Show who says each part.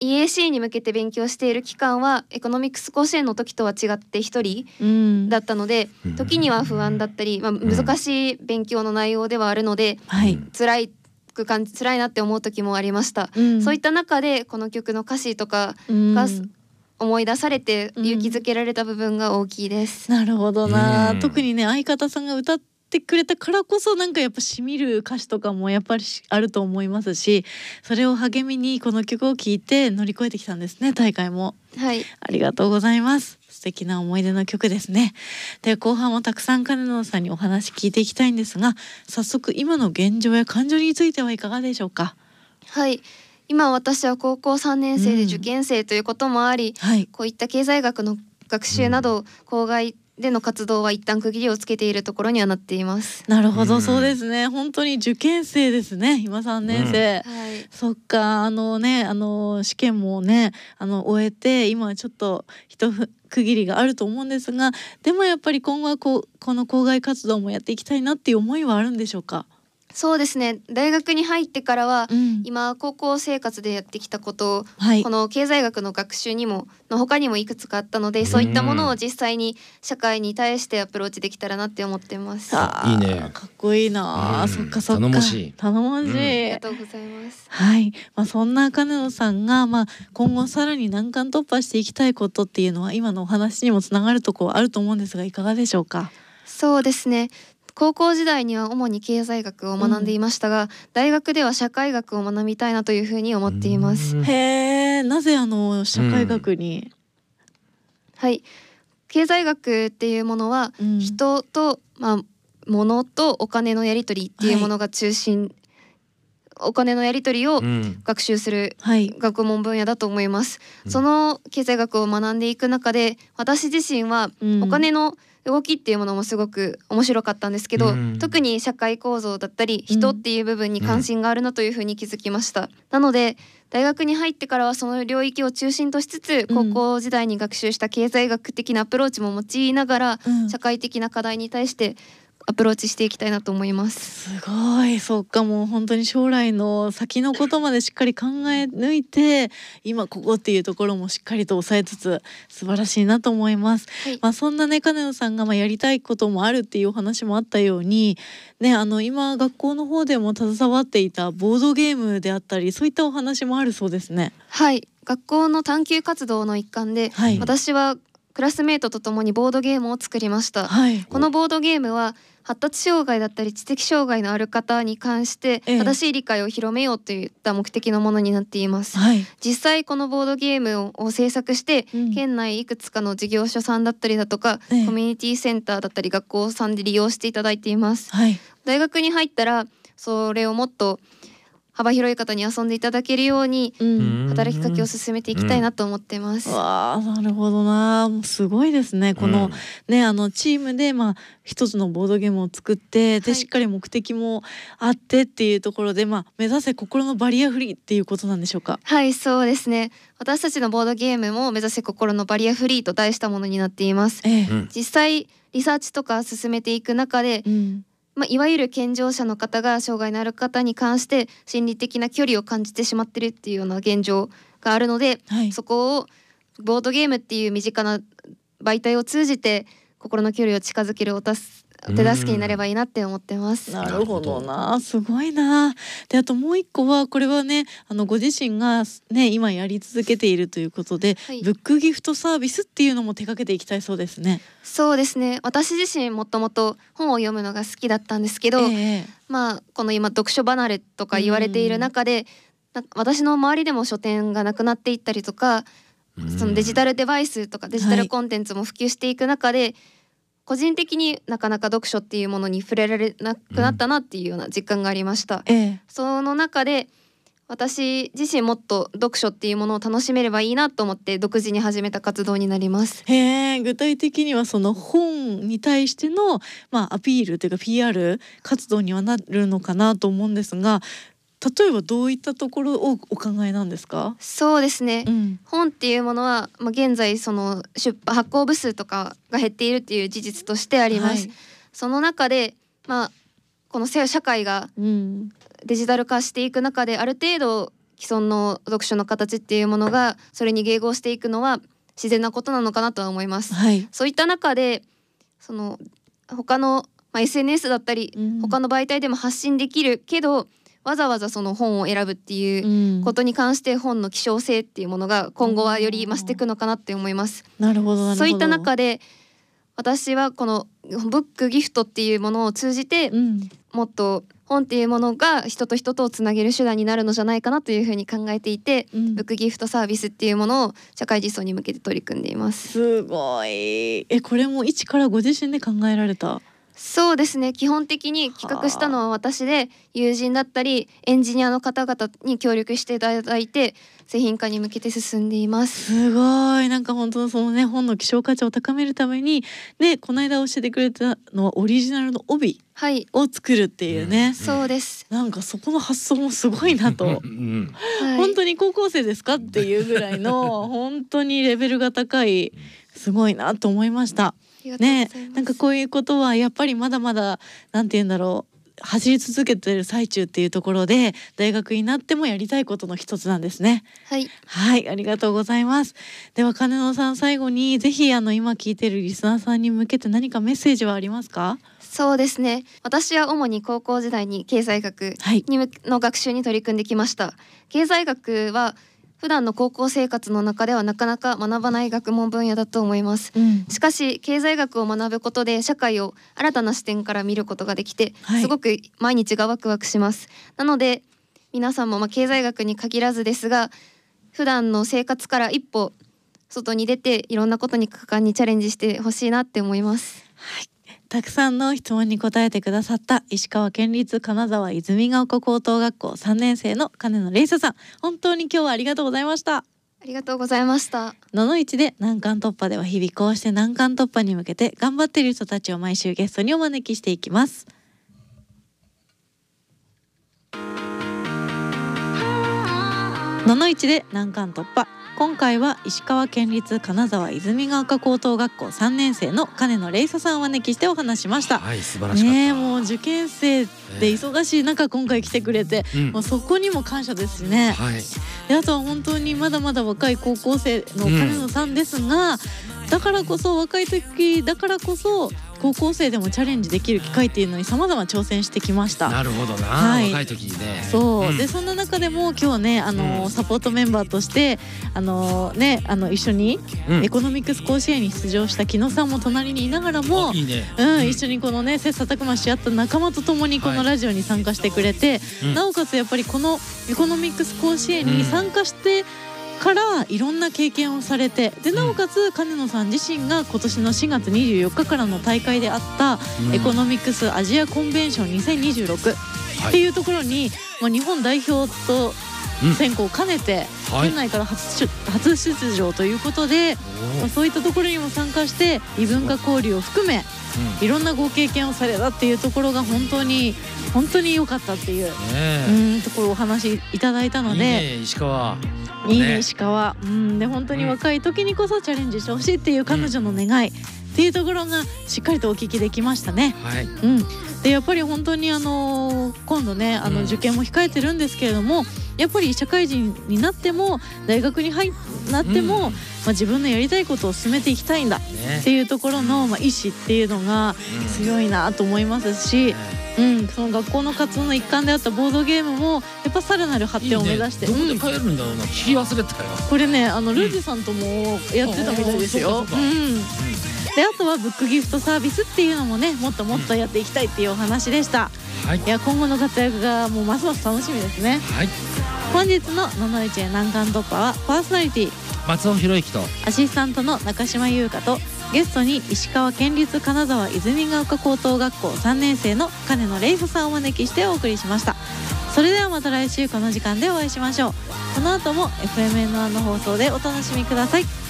Speaker 1: EAC に向けて勉強している期間はエコノミクス甲子園の時とは違って一人だったので、時には不安だったり、難しい勉強の内容ではあるので、辛いなって思う時もありました。そういった中でこの曲の歌詞とかが思い出されて勇気づけられた部分が大きいです。
Speaker 2: なるほどな。特にね、相方さんが歌ってくれたからこそなんかやっぱしみる歌詞とかもやっぱりあると思いますし、それを励みにこの曲を聴いて乗り越えてきたんですね、大会も。
Speaker 1: はい、
Speaker 2: ありがとうございます。素敵な思い出の曲ですね。で、後半もたくさん金野さんにお話聞いていきたいんですが、早速今の現状や感情についてはいかがでしょうか。
Speaker 1: はい、今私は高校3年生で受験生ということもあり、こういった経済学の学習など校外での活動は一旦区切りをつけているところにはなっています。
Speaker 2: なるほど、そうですね。本当に受験生ですね。今3年生。そっか、試験もね、終えて今はちょっと一区切りがあると思うんですが、でもやっぱり今後はこの校外活動もやっていきたいなっていう思いはあるんでしょうか。
Speaker 1: そうですね、大学に入ってからは、今高校生活でやってきたことを、この経済学の学習の他にもいくつかあったので、そういったものを実際に社会に対してアプローチできたらなって思ってます。
Speaker 3: いいね、
Speaker 2: かっこいいな。そっかそっか、
Speaker 3: 頼もしい。
Speaker 2: 頼もしい、
Speaker 1: ありがとうございます。
Speaker 2: はい、そんな金野さんが、今後さらに難関突破していきたいことっていうのは今のお話にもつながるところあると思うんですが、いかがでしょうか。
Speaker 1: そうですね、高校時代には主に経済学を学んでいましたが、大学では社会学を学びたいなというふうに思っています。
Speaker 2: へえ、なぜ社会学に。
Speaker 1: はい、経済学っていうものは、人と、物とお金のやり取りっていうものが中心、お金のやり取りを学習する学問分野だと思います。その経済学を学んでいく中で、私自身はお金の動きっていうものもすごく面白かったんですけど、特に社会構造だったり人っていう部分に関心があるなというふうに気づきました。なので大学に入ってからはその領域を中心としつつ、高校時代に学習した経済学的なアプローチも用いながら、社会的な課題に対してアプローチしていきたいなと思います。
Speaker 2: すごい、そっか、もう本当に将来の先のことまでしっかり考え抜いて、今ここっていうところもしっかりと抑えつつ素晴らしいなと思います。そんなね、金野さんがやりたいこともあるっていうお話もあったようにね、今学校の方でも携わっていたボードゲームであったり、そういったお話もあるそうですね。
Speaker 1: はい、学校の探究活動の一環で、私はクラスメートとともにボードゲームを作りました。このボードゲームは発達障害だったり知的障害のある方に関して正しい理解を広めようといった目的のものになっています。実際このボードゲームを制作して、県内いくつかの事業所さんだったりだとか、コミュニティセンターだったり学校さんで利用していただいています。大学に入ったらそれをもっと幅広い方に遊んでいただけるように、働きかけを進めていきたいなと思ってます。
Speaker 2: わあ、なるほどな。もうすごいですね。このね、チームで一つのボードゲームを作って、でしっかり目的もあってっていうところで、目指せ心のバリアフリーっていうことなんでしょうか。
Speaker 1: はい、そうですね。私たちのボードゲームも目指せ心のバリアフリーと題したものになっています。実際リサーチとか進めていく中で、いわゆる健常者の方が障害のある方に関して心理的な距離を感じてしまってるっていうような現状があるので、そこをボードゲームっていう身近な媒体を通じて心の距離を近づける手助けになればいいなって思ってます。
Speaker 2: なるほどな、すごいな。で、あともう一個はこれはね、ご自身がね今やり続けているということで、ブックギフトサービスっていうのも手掛けていきたいそうですね。
Speaker 1: そうですね、私自身もともと本を読むのが好きだったんですけど、この今読書離れとか言われている中で、私の周りでも書店がなくなっていったりとか、そのデジタルデバイスとかデジタルコンテンツも普及していく中で、個人的になかなか読書っていうものに触れられなくなったなっていうような実感がありました。その中で私自身もっと読書っていうものを楽しめればいいなと思って独自に始めた活動になります。
Speaker 2: 具体的にはその本に対しての、アピールというか PR 活動にはなるのかなと思うんですが、例えばどういったところをお考えなんですか？
Speaker 1: そうですね、本っていうものは、現在その発行部数とかが減っているっていう事実としてあります。その中で、この社会がデジタル化していく中で、ある程度既存の読書の形っていうものがそれに迎合していくのは自然なことなのかなとは思います。
Speaker 2: はい、
Speaker 1: そういった中でその他の、SNS だったり、他の媒体でも発信できるけどわざわざその本を選ぶっていうことに関して本の希少性っていうものが今後はより増していくのかなって思います。
Speaker 2: なるほどなるほど。
Speaker 1: そういった中で私はこのブックギフトっていうものを通じて、もっと本っていうものが人と人とをつなげる手段になるのじゃないかなというふうに考えていて、ブックギフトサービスっていうものを社会実装に向けて取り組んでいます。
Speaker 2: すごい。これも一からご自身で考えられた？
Speaker 1: そうですね、基本的に企画したのは私で、友人だったりエンジニアの方々に協力していただいて製品化に向けて進んでいます。
Speaker 2: すごい。なんか本当そのね本の希少価値を高めるためにね、この間教えてくれたのはオリジナルの帯を作るっていうね、
Speaker 1: そうです。
Speaker 2: なんかそこの発想もすごいなと本当に高校生ですかっていうぐらいの本当にレベルが高い、すごいなと思いました。ね、なんかこういうことはやっぱりまだまだなんて言うんだろう、走り続けてる最中っていうところで大学になってもやりたいことの一つなんですね。
Speaker 1: はい、
Speaker 2: はい、ありがとうございます。では金野さん、最後にぜひ今聞いてるリスナーさんに向けて何かメッセージはありますか？
Speaker 1: そうですね、私は主に高校時代に経済学の学習に取り組んできました。経済学は普段の高校生活の中ではなかなか学ばない学問分野だと思います。しかし経済学を学ぶことで社会を新たな視点から見ることができて、すごく毎日がワクワクします。なので皆さんも経済学に限らずですが、普段の生活から一歩外に出ていろんなことに果敢にチャレンジしてほしいなって思います。
Speaker 2: はい、たくさんの質問に答えてくださった石川県立金沢泉ヶ丘高等学校3年生の金野玲沙さん、本当に今日はありがとうございました。
Speaker 1: ありがとうございました。
Speaker 2: ののいちで難関突破では日々こうして難関突破に向けて頑張っている人たちを毎週ゲストにお招きしていきます。ののいちで難関突破、今回は石川県立金沢泉ヶ丘高等学校3年生の金野玲沙さんをお招きしてお話しました。
Speaker 3: はい、素晴らしかった。
Speaker 2: もう受験生で忙しい中今回来てくれて、もうそこにも感謝ですね。であとは本当にまだまだ若い高校生の金野さんですが、だからこそ若い時だからこそ高校生でもチャレンジできる機会っていうのに様々挑戦してきました。
Speaker 3: なるほどな、若い時にね。
Speaker 2: そう、でそんな中でも今日ねサポートメンバーとして一緒にエコノミクス甲子園に出場した木野さんも隣にいながらも、一緒にこのね切磋琢磨し合った仲間と共にこのラジオに参加してくれて、なおかつやっぱりこのエコノミクス甲子園に参加してからいろんな経験をされて、でなおかつ金野さん自身が今年の4月24日からの大会であったエコノミクスアジアコンベンション2026っていうところに、日本代表と選考を兼ねて県内から初出場ということで、そういったところにも参加して異文化交流を含めいろんなご経験をされたっていうところが本当に良かったっていうところをお話しいただいたので、
Speaker 3: 石川
Speaker 2: いいね石川、で本当に若い時にこそチャレンジしてほしいっていう彼女の願いっていうところがしっかりとお聞きできましたね。でやっぱり本当に今度ね受験も控えてるんですけれども、やっぱり社会人になっても大学になっても、自分のやりたいことを進めていきたいんだっていうところの、意志っていうのが強いなと思いますし、その学校の活動の一環であったボードゲームもやっぱさらなる発展を目指して、
Speaker 3: どこで買えるんだろうな、聞き忘れたよ。
Speaker 2: これねルージさんともやってたみたいですよ。であとはブックギフトサービスっていうのもねもっともっとやっていきたいっていうお話でした。いや今後の活躍がもうますます楽しみですね。本日のののいち難関突破はパーソナリティ
Speaker 3: 松尾博之と
Speaker 2: アシスタントの中島優香とゲストに石川県立金沢泉ヶ丘高等学校3年生の金野玲沙さんをお招きしてお送りしました。それではまた来週この時間でお会いしましょう。この後も FMN1 の放送でお楽しみください。